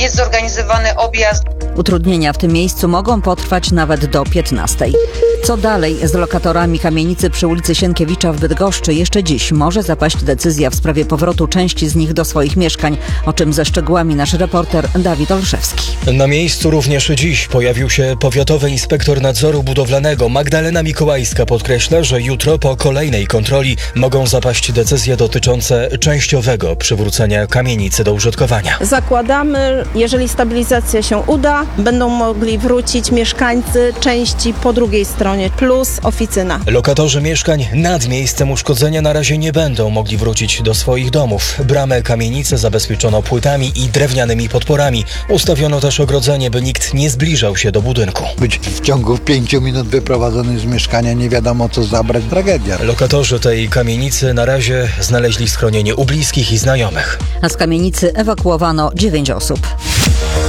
Jest zorganizowany objazd. Utrudnienia w tym miejscu mogą potrwać nawet do 15. Co dalej z lokatorami kamienicy przy ulicy Sienkiewicza w Bydgoszczy? Jeszcze dziś może zapaść decyzja w sprawie powrotu części z nich do swoich mieszkań, o czym ze szczegółami nasz reporter Dawid Olszewski. Na miejscu również dziś pojawił się powiatowy inspektor nadzoru budowlanego. Magdalena Mikołajska podkreśla, że jutro po kolejnej kontroli mogą zapaść decyzje dotyczące częściowego przywrócenia kamienicy do użytkowania. Zakładamy, jeżeli stabilizacja się uda, będą mogli wrócić mieszkańcy części po drugiej stronie, plus oficyna. Lokatorzy mieszkań nad miejscem uszkodzenia na razie nie będą mogli wrócić do swoich domów. Bramę kamienicy zabezpieczono płytami i drewnianymi podporami. Ustawiono też ogrodzenie, by nikt nie zbliżał się do budynku. Być w ciągu 5 minut wyprowadzony z mieszkania, nie wiadomo co zabrać, tragedia. Lokatorzy tej kamienicy na razie znaleźli schronienie u bliskich i znajomych. A z kamienicy ewakuowano 9 osób.